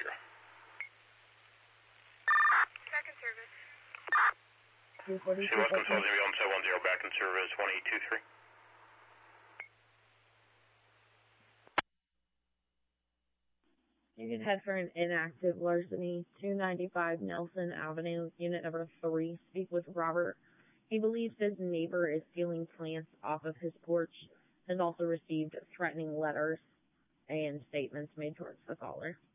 Back in service. 242. Sea West Control 0710, back in service, 1823. You can head for an inactive larceny, 295 Nelson Avenue, unit number 3. Speak with Robert. He believes his neighbor is stealing plants off of his porch, has also received threatening letters and statements made towards the caller.